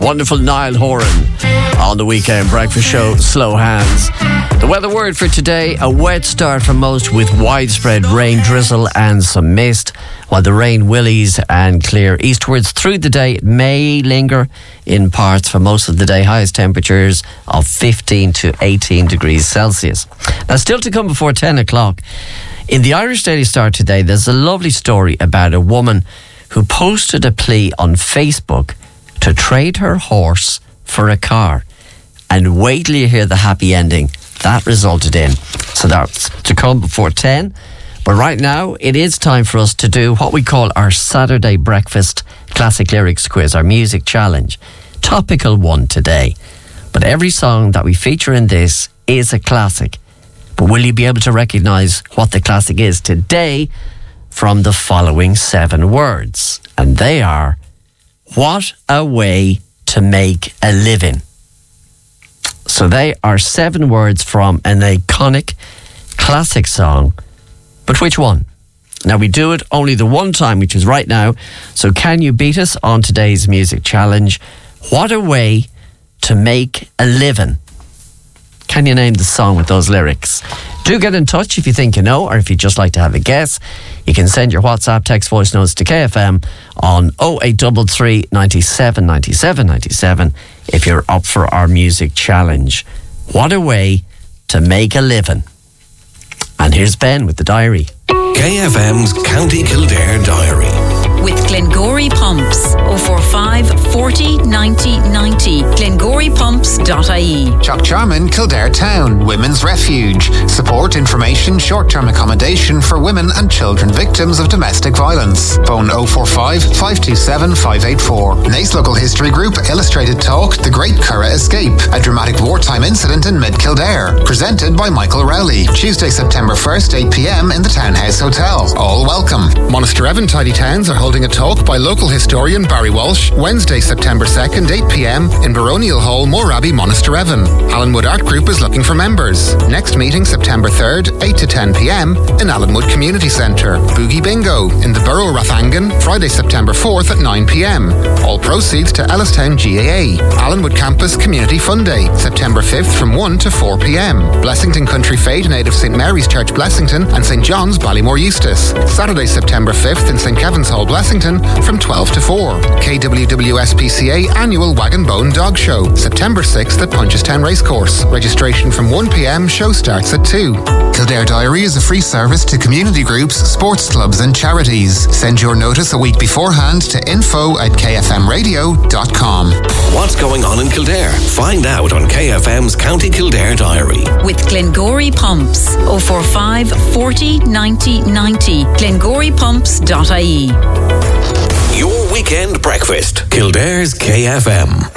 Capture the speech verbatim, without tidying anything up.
Wonderful Niall Horan on the weekend breakfast show, Slow Hands. The weather word for today, a wet start for most with widespread rain, drizzle and some mist, while the rain will ease and clear eastwards through the day. It may linger in parts for most of the day. Highest temperatures of fifteen to eighteen degrees Celsius. Now, still to come before ten o'clock, in the Irish Daily Star today, there's a lovely story about a woman who posted a plea on Facebook to trade her horse for a car. And wait till you hear the happy ending that resulted in. So that's to come before ten. But right now, it is time for us to do what we call our Saturday Breakfast Classic Lyrics Quiz, our music challenge. Topical one today. But every song that we feature in this is a classic. But will you be able to recognise what the classic is today from the following seven words? And they are, what a way to make a living. So they are seven words from an iconic classic song. But which one? Now, we do it only the one time, which is right now. So can you beat us on today's music challenge? What a way to make a living. Can you name the song with those lyrics? Do get in touch if you think you know, or if you'd just like to have a guess. You can send your WhatsApp text voice notes to K F M on oh eight three three, nine seven, nine seven, nine seven if you're up for our music challenge. What a way to make a living. And here's Ben with the diary. K F M's County Kildare Diary. With Glengory Pumps. oh four five, forty, ninety, ninety. glengory pumps dot I E. Chuck Charman, Kildare Town, Women's Refuge. Support, information, short-term accommodation for women and children victims of domestic violence. Phone oh four five, five two seven, five eight four. Nace Local History Group Illustrated Talk, The Great Curragh Escape, a dramatic wartime incident in mid-Kildare. Presented by Michael Rowley. Tuesday, September first, eight p.m. in the Townhouse Hotel. All welcome. Monasterevin Tidy Towns are holding a talk by local historian Barry Walsh, Wednesday, September second, eight p.m. in Baronial Hall, Moorabbey, Monasterevin. Allenwood Art Group is looking for members. Next meeting, September third, eight to ten p.m. in Allenwood Community Centre. Boogie Bingo in the Borough of Rathangan, Friday, September fourth at nine p.m. All proceeds to Ellistown G A A. Allenwood Campus Community Fun Day, September fifth from one to four p.m. Blessington Country Fete in aid of Saint Mary's Church Blessington and Saint John's Ballymore Eustace. Saturday, September fifth in Saint Kevin's Hall Blessington from twelve to four. K W W S P C A Annual Wagon Bone Dog Show, September sixth at Punchestown Racecourse. Registration from one p.m. Show starts at two. Kildare Diary is a free service to community groups, sports clubs and charities. Send your notice a week beforehand to info at k f m radio dot com. What's going on in Kildare? Find out on K F M's County Kildare Diary. With Glengory Pumps. oh four five, forty, ninety, ninety. glengory pumps dot I E. Your weekend breakfast. Kildare's K F M.